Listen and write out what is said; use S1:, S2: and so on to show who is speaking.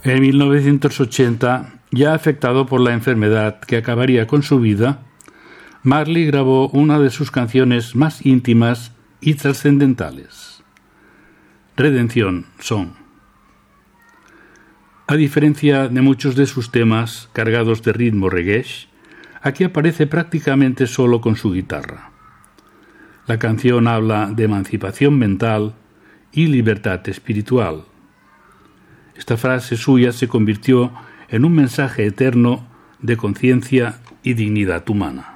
S1: En 1980, ya afectado por la enfermedad que acabaría con su vida, Marley grabó una de sus canciones más íntimas y trascendentales, Redemption Song. A diferencia de muchos de sus temas cargados de ritmo reggae, aquí aparece prácticamente solo con su guitarra. La canción habla de emancipación mental y libertad espiritual. Esta frase suya se convirtió en un mensaje eterno de conciencia y dignidad humana.